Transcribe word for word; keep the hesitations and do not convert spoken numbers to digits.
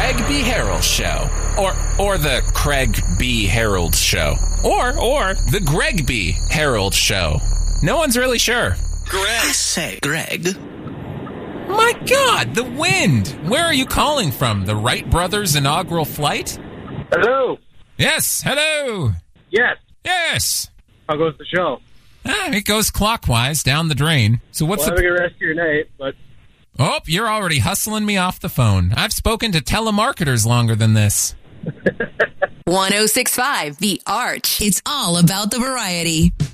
Craig B. Harold Show. Or or the Craig B. Harold Show. Or, or the Greg B. Harold Show. No one's really sure. Greg. I say, Greg. My God, the wind! Where are you calling from? The Wright brothers' inaugural flight? Hello. Yes, hello. Yes. Yes. How goes the show? Ah, it goes clockwise down the drain. So what's well, the... Have a good rest of your night, but... Oh, you're already hustling me off the phone. I've spoken to telemarketers longer than this. one oh six point five The Arch. It's all about the variety.